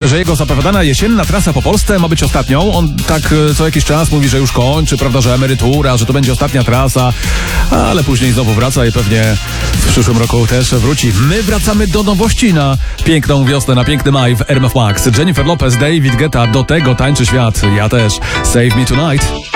że jego zapowiadana jesienna trasa po Polsce ma być ostatnią. On tak co jakiś czas mówi, że już kończy, prawda, że emerytura, że to będzie ostatnia trasa, ale później znowu wraca i pewnie w przyszłym roku też wróci. My wracamy do nowości na piękną wiosnę, na piękny maj w RMF Max. Jennifer Lopez, David Guetta, do tego tańczy świat. Ja też. Save Me Tonight.